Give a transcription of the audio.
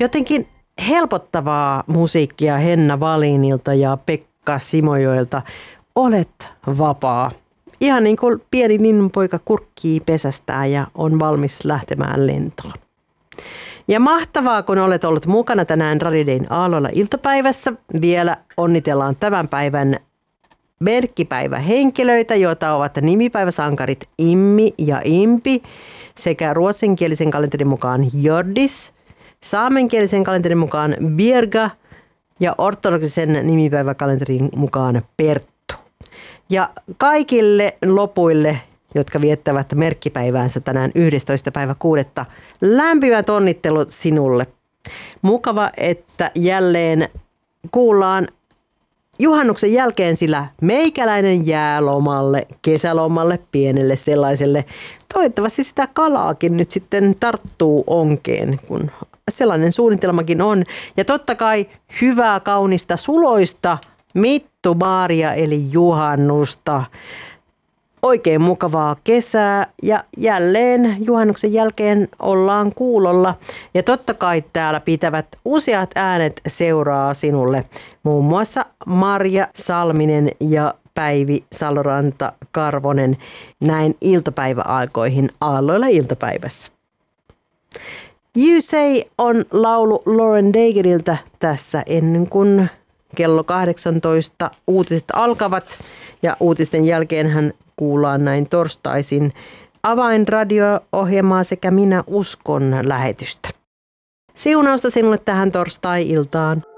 jotenkin helpottavaa musiikkia Henna Wallinilta ja Pekka Simojoelta. Olet vapaa. Ihan niin kuin pieni linnunpoika kurkkii pesästään ja on valmis lähtemään lentoon. Ja mahtavaa, kun olet ollut mukana tänään Radio Dayn aalloilla iltapäivässä. Vielä onnitellaan tämän päivän merkkipäivähenkilöitä, joita ovat nimipäiväsankarit Immi ja Impi sekä ruotsinkielisen kalenterin mukaan Jordis, saamenkielisen kalenterin mukaan Birga ja ortodoksisen nimipäiväkalenterin mukaan Perttu. Ja kaikille lopuille, jotka viettävät merkkipäiväänsä tänään 11.6. lämpimät onnittelut sinulle. Mukava, että jälleen kuullaan juhannuksen jälkeen, sillä meikäläinen jää lomalle, kesälomalle, pienelle sellaiselle. Toivottavasti sitä kalaakin nyt sitten tarttuu onkeen, kun sellainen suunnitelmakin on. Ja totta kai hyvää, kaunista, suloista Mittu Maaria eli juhannusta. Oikein mukavaa kesää ja jälleen juhannuksen jälkeen ollaan kuulolla. Ja totta kai täällä pitävät useat äänet seuraa sinulle. Muun muassa Marja Salminen ja Päivi Saloranta Karvonen näin iltapäiväaikoihin aalloilla iltapäivässä. You Say on laulu Lauren Dageriltä tässä ennen kuin kello 18 uutiset alkavat. Ja uutisten jälkeenhän kuullaan näin torstaisin Avainradio-ohjelmaa sekä Minä uskon lähetystä. Siunausta sinulle tähän torstai-iltaan.